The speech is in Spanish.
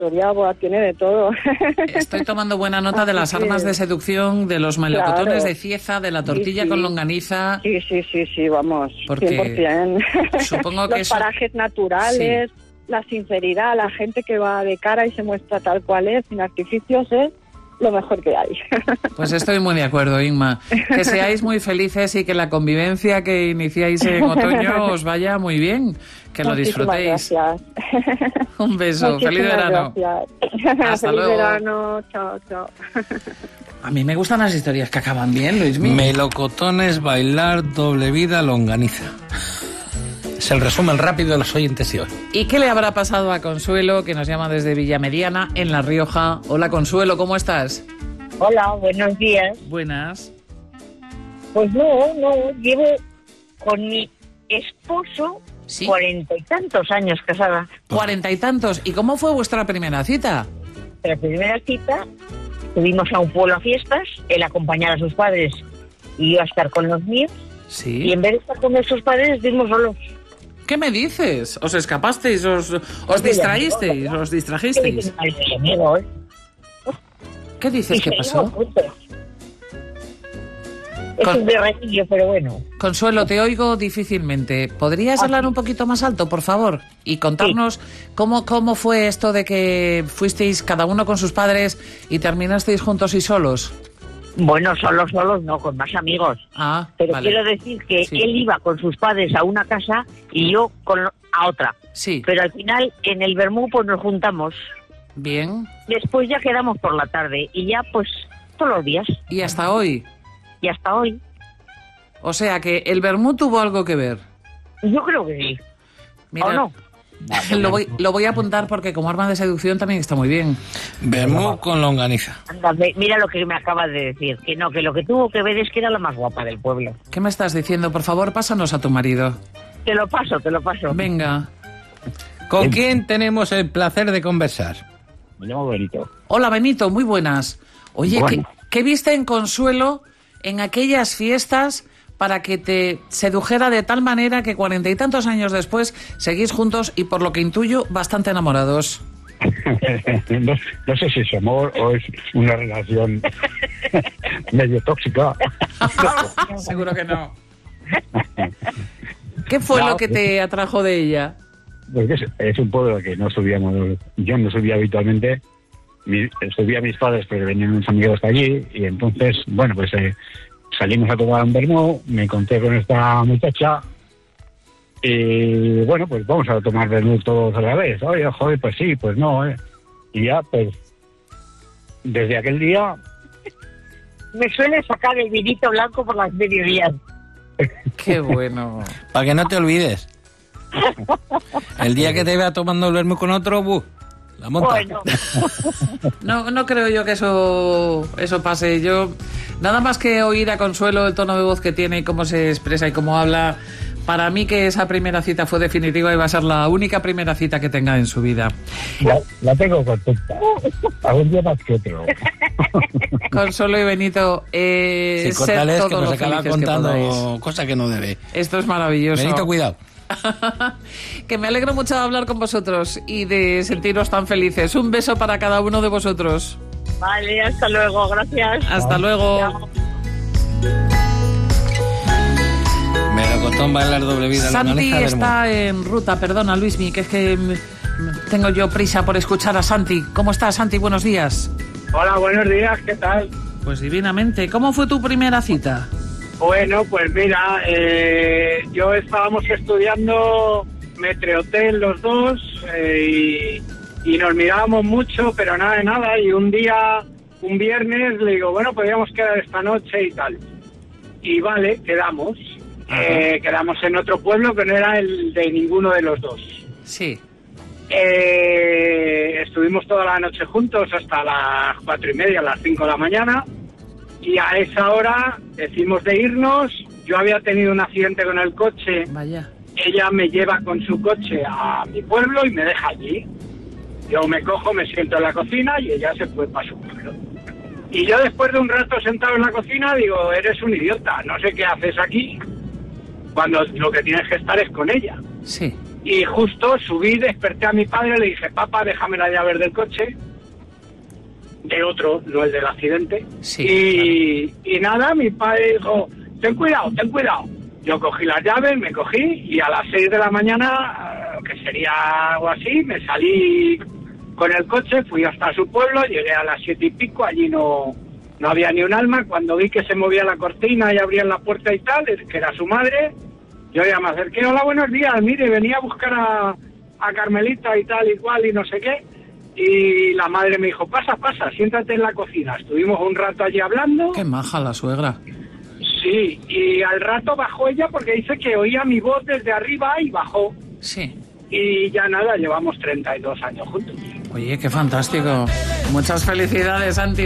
historia tiene de todo. Estoy tomando buena nota de las armas de seducción, de los melocotones de Cieza, de la tortilla con longaniza. Sí, vamos, porque 100%. Supongo que los parajes naturales, la sinceridad, la gente que va de cara y se muestra tal cual es, sin artificios, es lo mejor que hay. Pues estoy muy de acuerdo, Inma. Que seáis muy felices y que la convivencia que iniciáis en otoño os vaya muy bien. Que lo disfrutéis. Gracias. Un beso. Feliz verano. Hasta Feliz luego. verano. Chao. A mí me gustan las historias que acaban bien, Luismi. Melocotones, bailar, doble vida, longaniza. Es el resumen rápido de los oyentes de hoy. ¿Y qué le habrá pasado a Consuelo, que nos llama desde Villamediana, en La Rioja? Hola, Consuelo, ¿cómo estás? Hola, buenos días. Buenas. Pues no, llevo con mi esposo 40 y tantos años casada. 40 y tantos. ¿Y cómo fue vuestra primera cita? La primera cita, subimos a un pueblo a fiestas, él acompañar a sus padres y yo a estar con los míos. Sí. Y en vez de estar con nuestros padres, estuvimos solos. ¿Qué me dices? ¿Os escapasteis? ¿Os distraísteis? ¿Os distrajisteis? ¿Qué dices que pasó? Es un berretillo, pero bueno. Consuelo, te oigo difícilmente. ¿Podrías hablar un poquito más alto, por favor? Y contarnos cómo fue esto de que fuisteis cada uno con sus padres y terminasteis juntos y solos. Bueno, solos no, con más amigos. Pero vale. Quiero decir que él iba con sus padres a una casa y yo a otra. Sí. Pero al final, en el vermú, pues nos juntamos. Bien. Después ya quedamos por la tarde y ya, pues, todos los días. ¿Y hasta hoy? Y hasta hoy. O sea que el vermú tuvo algo que ver. Yo creo que sí. Mira, ¿o no? Lo voy a apuntar porque como arma de seducción también está muy bien. Vermú con longaniza. Anda, mira lo que me acabas de decir. Que no, que lo que tuvo que ver es que era la más guapa del pueblo. ¿Qué me estás diciendo? Por favor, pásanos a tu marido. Te lo paso. Venga. ¿Con quién tenemos el placer de conversar? Me llamo Benito. Hola, Benito, muy buenas. Oye, Bueno. ¿qué viste en Consuelo en aquellas fiestas para que te sedujera de tal manera que 40 y tantos años después seguís juntos y, por lo que intuyo, bastante enamorados? no sé si es amor o es una relación medio tóxica. Seguro que no. ¿Qué fue lo que te atrajo de ella? Pues es un pueblo que no subíamos, yo no subía habitualmente, subía a mis padres pero venían unos amigos de allí y entonces, bueno, pues salimos a tomar un vermú, me encontré con esta muchacha y bueno, pues vamos a tomar vermú todos a la vez. Oye, joder, pues sí, pues no, Y ya, pues, desde aquel día... Me suele sacar el vinito blanco por las mediodías. Qué bueno. Para que no te olvides. El día que te vea tomando el vermú con otro, la monta. Bueno. No creo yo que eso pase. Yo, nada más que oír a Consuelo el tono de voz que tiene y cómo se expresa y cómo habla, para mí que esa primera cita fue definitiva y va a ser la única primera cita que tenga en su vida. La tengo contenta. Algún día más que otro. Consuelo y Benito, Sí, sed contales todos que nos los acaba felices que contando podáis. cosas que no debe. Esto es maravilloso. Benito, cuidado. Que me alegro mucho de hablar con vosotros y de sentiros tan felices. Un beso para cada uno de vosotros. Vale, hasta luego, gracias. Hasta luego. Melocotón, bailar, doble vida, Santi longaniza, vermú. está en ruta, perdona Luismi, que es que tengo yo prisa por escuchar a Santi. ¿Cómo estás, Santi? Buenos días. Hola, buenos días, ¿qué tal? Pues divinamente. ¿Cómo fue tu primera cita? Bueno, pues mira, yo estábamos estudiando Metrehotel los dos y nos mirábamos mucho, pero nada de nada. Y un viernes, le digo, bueno, podríamos quedar esta noche y tal. Y vale, quedamos. Quedamos en otro pueblo que no era el de ninguno de los dos. Sí. Estuvimos toda la noche juntos hasta las 4:30, las 5 de la mañana. Y a esa hora decimos de irnos. Yo había tenido un accidente con el coche. Vaya. Ella me lleva con su coche a mi pueblo y me deja allí. Yo me cojo, me siento en la cocina y ella se fue para su pueblo. Y yo después de un rato sentado en la cocina digo, eres un idiota, no sé qué haces aquí, cuando lo que tienes que estar es con ella. Sí. Y justo subí, desperté a mi padre, le dije, papá, déjame la llave del coche. De otro, no el del accidente. Sí, y nada, mi padre dijo, ten cuidado, ten cuidado. Yo cogí las llaves, me cogí y a las 6 de la mañana, que sería algo así, me salí con el coche, fui hasta su pueblo, llegué a las 7 y pico, allí no había ni un alma. Cuando vi que se movía la cortina y abrían la puerta y tal, que era su madre, yo ya me acerqué, hola, buenos días, mire, venía a buscar a Carmelita y tal y cual y no sé qué. Y la madre me dijo, pasa, siéntate en la cocina. Estuvimos un rato allí hablando. Qué maja la suegra. Sí, y al rato bajó ella porque dice que oía mi voz desde arriba y bajó. Sí. Y ya nada, llevamos 32 años juntos. Oye, qué fantástico. Muchas felicidades, Santi.